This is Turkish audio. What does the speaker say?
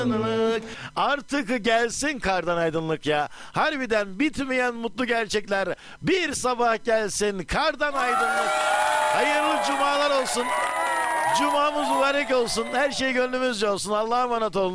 Artık gelsin kardan aydınlık ya. Harbiden bitmeyen mutlu gerçekler. Bir sabah gelsin kardan aydınlık. Hayırlı cumalar olsun. Cumamız mübarek olsun. Her şey gönlümüzce olsun. Allah'a emanet olun.